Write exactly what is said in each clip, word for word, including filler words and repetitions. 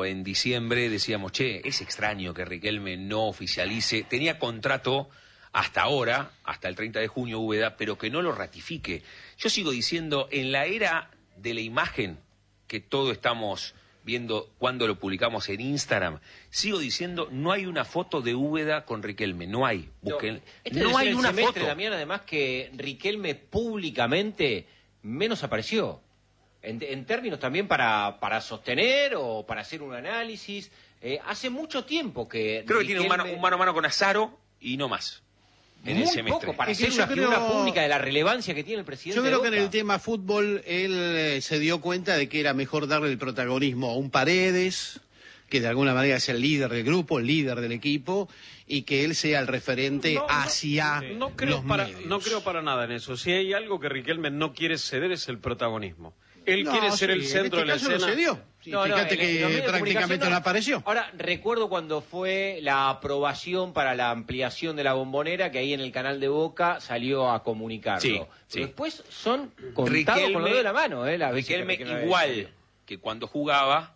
en diciembre decíamos, che, es extraño que Riquelme no oficialice, tenía contrato hasta ahora, hasta el treinta de junio Úbeda, pero que no lo ratifique. Yo sigo diciendo, en la era de la imagen, que todo estamos viendo cuando lo publicamos en Instagram, sigo diciendo, no hay una foto de Úbeda con Riquelme, no hay. Busquen, no, este no hay el una semestre, foto. Damián, además que Riquelme públicamente menos apareció. En, en términos también para, para sostener o para hacer un análisis. Eh, hace mucho tiempo que Creo Riquelme... que tiene un mano, un mano a mano con Azaro y no más. En Muy el semestre. poco para Es que hacer yo una figura creo- pública de la relevancia que tiene el presidente. Yo creo de que en Boca. el tema fútbol él eh, se dio cuenta de que era mejor darle el protagonismo a un Paredes, que de alguna manera es el líder del grupo, el líder del equipo, y que él sea el referente No, no, hacia No creo, los para, medios. no creo para nada en eso. Si hay algo que Riquelme no quiere ceder es el protagonismo. Él No, quiere ser sí, el centro en de este la caso escena. lo cedió. Sí, No, no, fíjate en- en los que medios de prácticamente comunicación no apareció. Ahora, recuerdo cuando fue la aprobación para la ampliación de la Bombonera, que ahí en el canal de Boca salió a comunicarlo. Sí, Pero sí. después son contados Riquelme- con lo de la mano, ¿eh? La Riquelme visita que igual Riquelme- que cuando jugaba,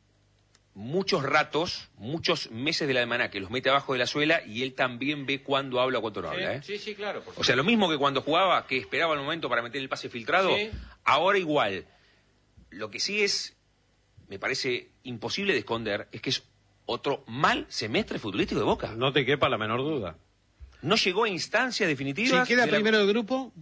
muchos ratos, muchos meses de la semana que los mete abajo de la suela y él también ve cuándo habla o cuándo no habla. ¿eh? Sí, sí, claro. por O sea, lo mismo que cuando jugaba, que esperaba el momento para meter el pase filtrado, Sí. ahora igual. Lo que sí es, me parece imposible de esconder, es que es otro mal semestre futbolístico de Boca. No te quepa la menor duda. No llegó a instancias Si definitivas. queda de la- primero del grupo,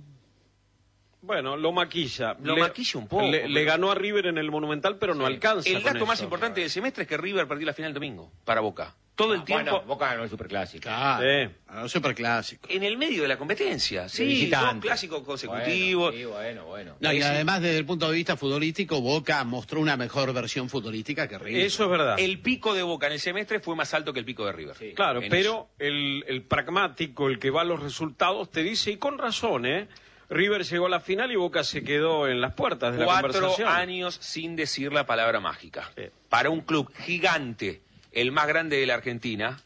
Bueno, lo maquilla. Lo Le- maquilla un poco, Le, pero- le ganó a River en el Monumental, pero no alcanza. El con dato más eso. importante del semestre es que River perdió la final el domingo para Boca. Todo el tiempo Bueno, Boca ganó el Superclásico. claro, Sí. ah, superclásico. en el medio de la competencia. Sí, visitante. son clásicos consecutivos. Bueno, sí, bueno, bueno. No, y Es- además desde el punto de vista futbolístico, Boca mostró una mejor versión futbolística que River. Eso es verdad. El pico de Boca en el semestre fue más alto que el pico de River. Sí. Claro, En pero el, el pragmático, el que va a los resultados, te dice, y con razón, ¿eh? River llegó a la final y Boca se quedó en las puertas de la Cuatro conversación. años sin decir la palabra mágica. Sí. Para un club gigante, el más grande de la Argentina,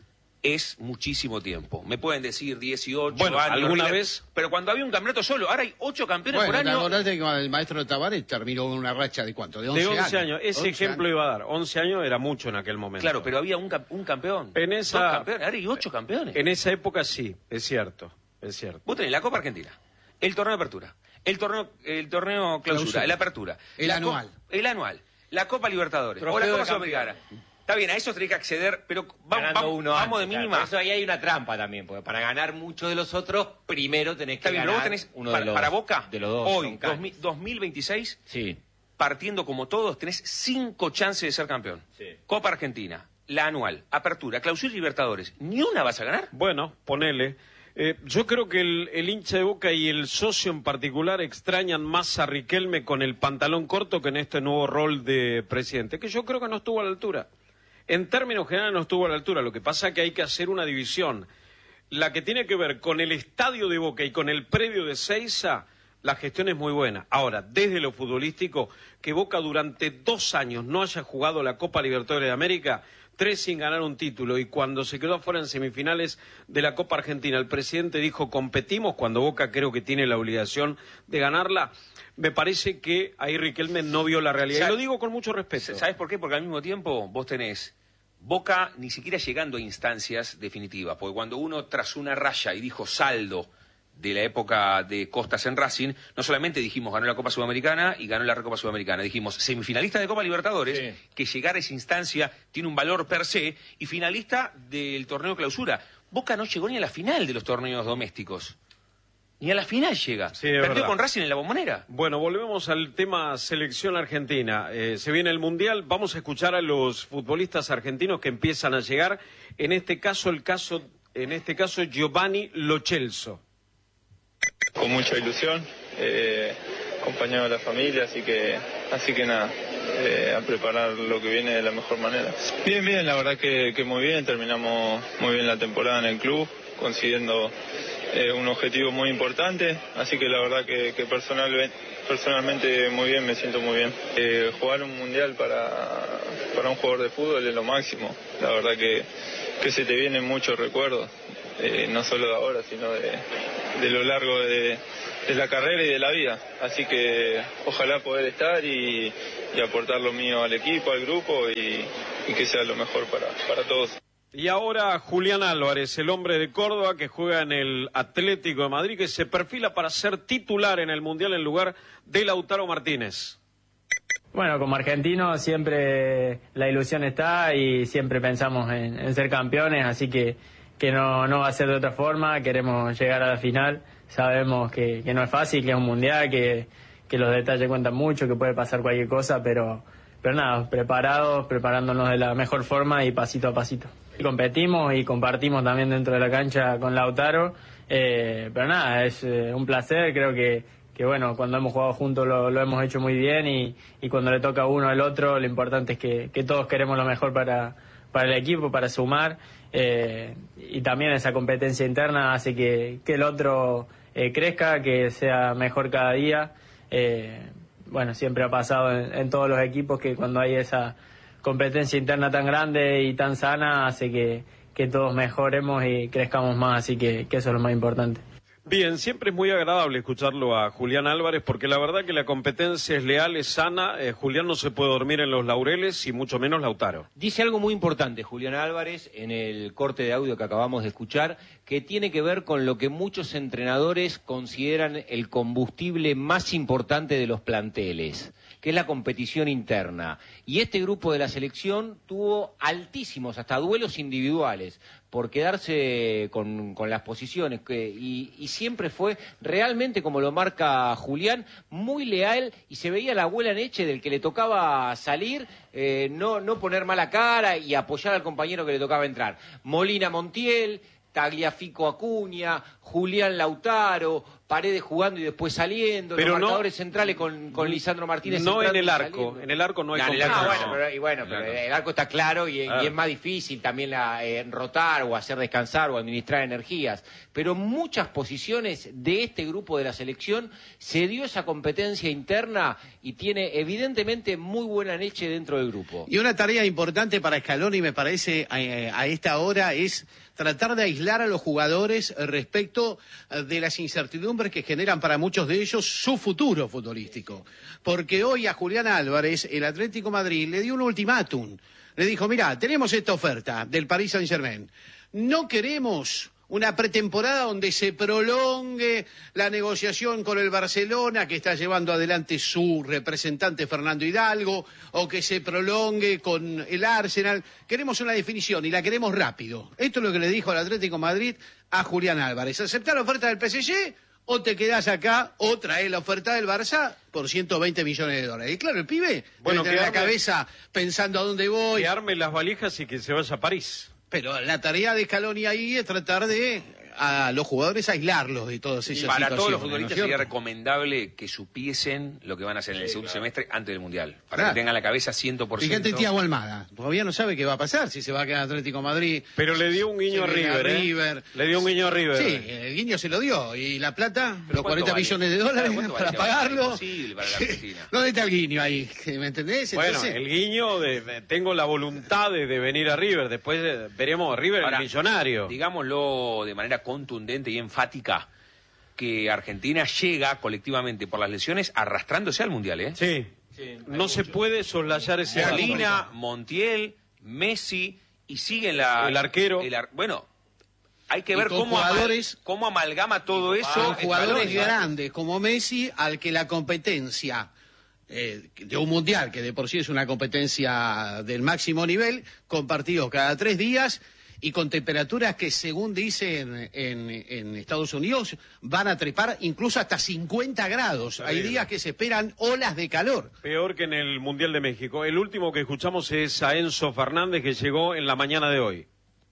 es muchísimo tiempo. Me pueden decir dieciocho Bueno, años. ¿alguna River, vez? Pero cuando había un campeonato solo, ahora hay ocho campeones Bueno, por ¿te año. acordás de que cuando el maestro Tavares terminó con una racha de cuánto? De once, De once años. Ese once ejemplo años. iba a dar. once años era mucho en aquel momento. Claro, pero había un, cam- un campeón. En esa- Dos campeones. Ahora hay ocho campeones. En esa época sí, es cierto, es cierto. Vos tenés la Copa Argentina, el torneo de apertura, el torneo, el torneo clausura, Clausura. el apertura. El la anual. Co- el anual. La Copa Libertadores. Trofeo o la de Copa campeón. Sudamericana. Está bien, a eso tenés que acceder, pero va- Ganando va- uno vamos antes, de claro. mínima. Por eso ahí hay una trampa también, porque para ganar mucho de los otros, primero tenés que Está bien, pero ganar vos tenés, uno para, de los, para Boca, de los dos. hoy, Son caros. dos mil- dos mil veintiséis, Sí. partiendo como todos, tenés cinco chances de ser campeón. Sí. Copa Argentina, la anual, apertura, clausura y Libertadores. ¿Ni una vas a ganar? Bueno, ponele. Eh, yo creo que el, el hincha de Boca y el socio en particular extrañan más a Riquelme con el pantalón corto que en este nuevo rol de presidente, que yo creo que no estuvo a la altura. En términos generales no estuvo a la altura. Lo que pasa es que hay que hacer una división. La que tiene que ver con el estadio de Boca y con el predio de Seiza, la gestión es muy buena. Ahora, desde lo futbolístico, que Boca durante dos años no haya jugado la Copa Libertadores de América, tres sin ganar un título, y cuando se quedó afuera en semifinales de la Copa Argentina, el presidente dijo competimos, cuando Boca creo que tiene la obligación de ganarla. Me parece que ahí Riquelme no vio la realidad. ¿Sabe- Y lo digo con mucho respeto. ¿Sabes por qué? Porque al mismo tiempo vos tenés Boca ni siquiera llegando a instancias definitivas, porque cuando uno trazó una raya y dijo saldo de la época de Costas en Racing, no solamente dijimos ganó la Copa Sudamericana y ganó la Recopa Sudamericana, dijimos semifinalista de Copa Libertadores, Sí. que llegar a esa instancia tiene un valor per se, y finalista del torneo clausura. Boca no llegó ni a la final de los torneos domésticos. Ni a la final llega. Sí, es Perdió verdad. con Racing en la Bombonera. Bueno, volvemos al tema selección argentina. Eh, se viene el Mundial, vamos a escuchar a los futbolistas argentinos que empiezan a llegar. En este caso, el caso, en este caso Giovanni Lo Celso. Con mucha ilusión, eh, acompañado de la familia, así que, así que nada, eh, a preparar lo que viene de la mejor manera. Bien, bien, la verdad que, que muy bien, terminamos muy bien la temporada en el club, consiguiendo eh, un objetivo muy importante, así que la verdad que, que personal, personalmente muy bien, me siento muy bien. Eh, jugar un mundial para, para un jugador de fútbol es lo máximo, la verdad que, que se te vienen muchos recuerdos, eh, no solo de ahora, sino de, de lo largo de, de la carrera y de la vida, así que ojalá poder estar y, y aportar lo mío al equipo, al grupo y, y que sea lo mejor para, para todos. Y ahora Julián Álvarez, el hombre de Córdoba que juega en el Atlético de Madrid, que se perfila para ser titular en el Mundial en lugar de Lautaro Martínez. Bueno, como argentinos siempre la ilusión está y siempre pensamos en, en ser campeones, así que, que no, no va a ser de otra forma. Queremos llegar a la final, sabemos que, que no es fácil, que es un mundial, que, que los detalles cuentan mucho, que puede pasar cualquier cosa, pero, pero nada, preparados, preparándonos de la mejor forma y pasito a pasito. Competimos y compartimos también dentro de la cancha con Lautaro, eh, pero nada, es eh, un placer, creo que, que bueno, cuando hemos jugado juntos lo, lo hemos hecho muy bien y, y cuando le toca a uno al otro, lo importante es que, que todos queremos lo mejor para, para el equipo, para sumar, eh, y también esa competencia interna hace que, que el otro eh, crezca, que sea mejor cada día. Eh, bueno, siempre ha pasado en, en todos los equipos que cuando hay esa competencia interna tan grande y tan sana hace que, que todos mejoremos y crezcamos más, así que, que eso es lo más importante. Bien, siempre es muy agradable escucharlo a Julián Álvarez porque la verdad que la competencia es leal, es sana. Eh, Julián no se puede dormir en los laureles y mucho menos Lautaro. Dice algo muy importante Julián Álvarez en el corte de audio que acabamos de escuchar, que tiene que ver con lo que muchos entrenadores consideran el combustible más importante de los planteles, que es la competición interna. Y este grupo de la selección tuvo altísimos, hasta duelos individuales, por quedarse con, con las posiciones, que, y, y siempre fue realmente, como lo marca Julián, muy leal, y se veía la abuela Neche del que le tocaba salir, eh, no, no poner mala cara y apoyar al compañero que le tocaba entrar. Molina Montiel, Tagliafico Acuña, Julián Lautaro, Paredes jugando y después saliendo, pero los no, marcadores centrales con, con Lisandro Martínez. No en el arco, saliendo. en el arco no hay no, competencia. Ah, bueno, pero, y bueno, pero el, arco. el arco está claro y, ah. y es más difícil también la, eh, rotar o hacer descansar o administrar energías. Pero muchas posiciones de este grupo de la selección se dio esa competencia interna y tiene evidentemente muy buena leche dentro del grupo. Y una tarea importante para Scaloni, me parece, a, a esta hora es tratar de aislar a los jugadores respecto de las incertidumbres que generan para muchos de ellos su futuro futbolístico. Porque hoy a Julián Álvarez, el Atlético de Madrid, le dio un ultimátum. Le dijo, mirá, tenemos esta oferta del Paris Saint-Germain. No queremos una pretemporada donde se prolongue la negociación con el Barcelona, que está llevando adelante su representante Fernando Hidalgo, o que se prolongue con el Arsenal. Queremos una definición y la queremos rápido. Esto es lo que le dijo al Atlético de Madrid a Julián Álvarez. ¿Aceptar la oferta del P S G o te quedás acá o traes la oferta del Barça por ciento veinte millones de dólares? Y claro, el pibe bueno, tiene la arme, cabeza pensando a dónde voy. Que arme las valijas y que se vaya a París. Pero la tarea de Scaloni ahí es tratar de a los jugadores aislarlos de todas esas Para situaciones. todos los futbolistas ¿no sería recomendable que supiesen lo que van a hacer en el segundo semestre antes del Mundial, para Claro. que tengan la cabeza cien por ciento. Fíjate Thiago Almada, todavía no sabe qué va a pasar, si se va a quedar Atlético de Madrid. Pero le dio un guiño a se viene River, ¿eh? River. Le dio un guiño a River. Sí, el guiño se lo dio. ¿Y la plata? ¿Pero Los cuánto cuarenta vale? millones de dólares Claro, ¿cuánto para vale? pagarlo. Imposible para la Argentina. ¿Dónde está el guiño ahí? ¿Me entendés? Bueno, Entonces, el guiño de, de- tengo la voluntad de, de venir a River, después eh, veremos a River Ahora, el millonario. Digámoslo de manera contundente y enfática, que Argentina llega colectivamente por las lesiones arrastrándose al Mundial, ¿eh? Sí, no se puede soslayar ese dato. Molina, Montiel, Messi, y siguen la... El arquero. el ar- bueno, hay que Y ver con cómo, amal- jugadores- cómo amalgama todo eso. son el jugadores Scaloni, ¿eh? grandes como Messi, al que la competencia eh, de un mundial, que de por sí es una competencia del máximo nivel, con partidos cada tres días y con temperaturas que, según dicen en, en Estados Unidos, van a trepar incluso hasta cincuenta grados. Hay Terrible. días que se esperan olas de calor. Peor que en el Mundial de México. El último que escuchamos es a Enzo Fernández, que llegó en la mañana de hoy.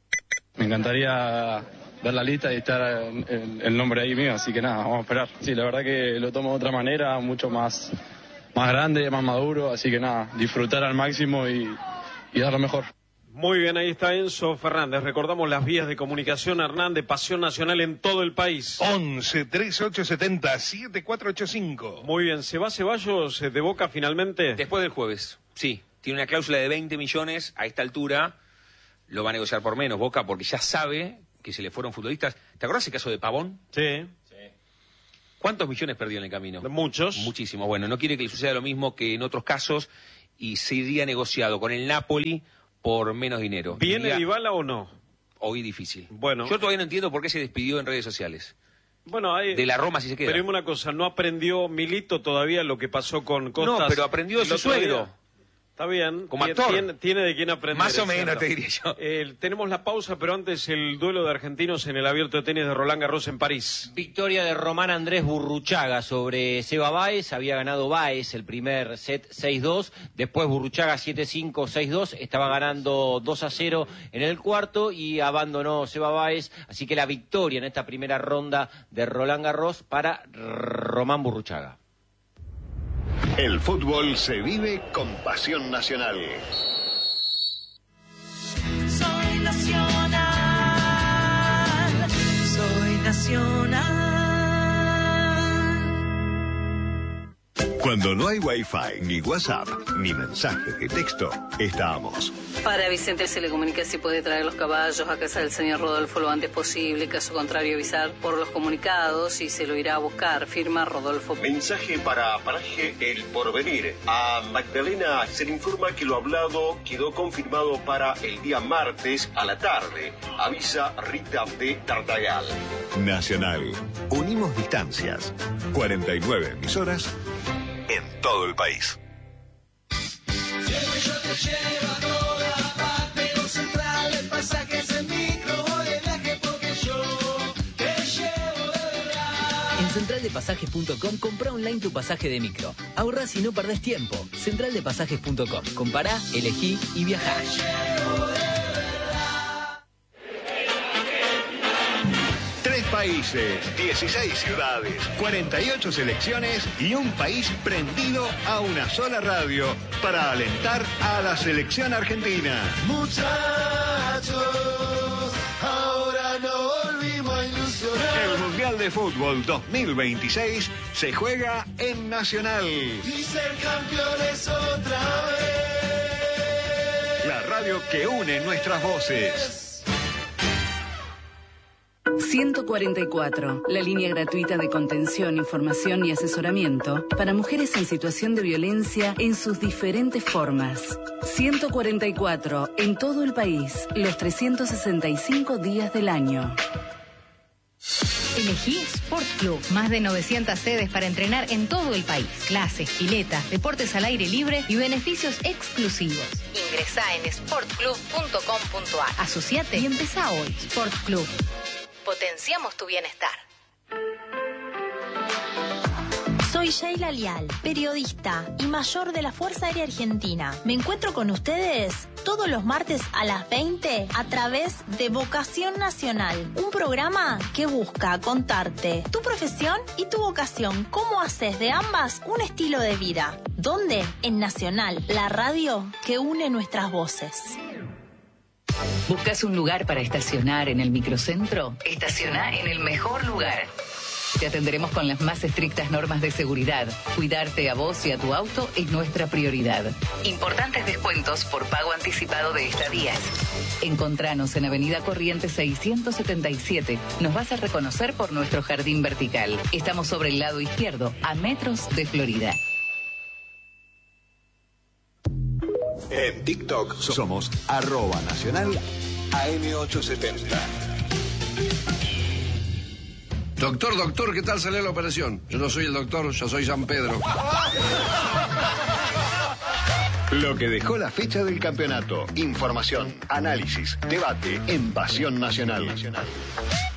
Me encantaría ver la lista y estar en- en- el nombre ahí mío, así que nada, vamos a esperar. Sí, la verdad que lo tomo de otra manera, mucho más, más grande, más maduro, así que nada, disfrutar al máximo y, y dar lo mejor. Muy bien, ahí está Enzo Fernández. Recordamos las vías de comunicación, Hernán, de Pasión Nacional en todo el país. once, treinta y ocho setenta, setenta y cuatro ochenta y cinco. Muy bien, ¿se va Ceballos de Boca finalmente? Después del jueves, sí. Tiene una cláusula de veinte millones a esta altura. Lo va a negociar por menos Boca porque ya sabe que se le fueron futbolistas. ¿Te acuerdas el caso de Pavón? Sí. ¿Cuántos millones perdió en el camino? Muchos. Muchísimos. Bueno, no quiere que le suceda lo mismo que en otros casos y se iría negociado con el Napoli por menos dinero. ¿Viene Diría, Dybala o no? Hoy difícil. Bueno. Yo todavía no entiendo por qué se despidió en redes sociales. Bueno, hay... De la Roma si se queda. Pero dime una cosa, ¿no aprendió Milito todavía lo que pasó con Costas? No, pero aprendió de su suegro. Día? Está bien. Como tiene, actor. Tiene, tiene de quién aprender. Más o menos, te diría yo. Eh, tenemos la pausa, pero antes el duelo de argentinos en el Abierto de Tenis de Roland Garros en París. Victoria de Román Andrés Burruchaga sobre Seba Báez. Había ganado Báez el primer set seis dos. Después Burruchaga siete cinco, seis dos. Estaba ganando dos a cero en el cuarto y abandonó Seba Báez. Así que la victoria en esta primera ronda de Roland Garros para Román Burruchaga. El fútbol se vive con pasión nacional. Soy nacional, soy nacional. Cuando no hay Wi-Fi, ni WhatsApp, ni mensaje de texto, estamos. Para Vicente se le comunica si puede traer los caballos a casa del señor Rodolfo lo antes posible. Caso contrario, avisar por los comunicados y se lo irá a buscar. Firma Rodolfo. Mensaje para Paraje El Porvenir. A Magdalena se le informa que lo hablado quedó confirmado para el día martes a la tarde. Avisa Rita de Tartagal. Nacional. Unimos distancias. cuarenta y nueve emisoras en todo el país. Llevo yo te llevo a toda parte, los centrales, pasajes en micro, voy de viaje porque yo te llevo de verdad. En central de pasajes punto com compra online tu pasaje de micro. Ahorras y no perdés tiempo. central de pasajes punto com. Compará, elegí y viajá. Tres países, dieciséis ciudades, cuarenta y ocho selecciones y un país prendido a una sola radio para alentar a la selección argentina. Muchachos, ahora no volvimos a ilusionar. El Mundial de Fútbol dos mil veintiséis se juega en Nacional. Y ser campeones otra vez. La radio que une nuestras voces. ciento cuarenta y cuatro, la línea gratuita de contención, información y asesoramiento para mujeres en situación de violencia en sus diferentes formas. ciento cuarenta y cuatro, en todo el país, los trescientos sesenta y cinco días del año. Elegí Sport Club. Más de novecientas sedes para entrenar en todo el país. Clases, piletas, deportes al aire libre y beneficios exclusivos. Ingresá en sport club punto com punto a r. Asociate y empezá hoy. Sport Club. Potenciamos tu bienestar. Soy Sheila Lial, periodista y mayor de la Fuerza Aérea Argentina. Me encuentro con ustedes todos los martes a las veinte a través de Vocación Nacional, un programa que busca contarte tu profesión y tu vocación, cómo haces de ambas un estilo de vida. ¿Dónde? En Nacional, la radio que une nuestras voces. ¿Buscas un lugar para estacionar en el microcentro? Estaciona en el mejor lugar. Te atenderemos con las más estrictas normas de seguridad. Cuidarte a vos y a tu auto es nuestra prioridad. Importantes descuentos por pago anticipado de estadías. Encontranos en Avenida Corrientes seiscientos setenta y siete. Nos vas a reconocer por nuestro jardín vertical. Estamos sobre el lado izquierdo, a metros de Florida. En TikTok somos arroba nacional A M ochocientos setenta. Doctor, doctor, ¿qué tal salió la operación? Yo no soy el doctor, yo soy San Pedro. Lo que dejó la fecha del campeonato. Información, análisis, debate en Pasión Nacional.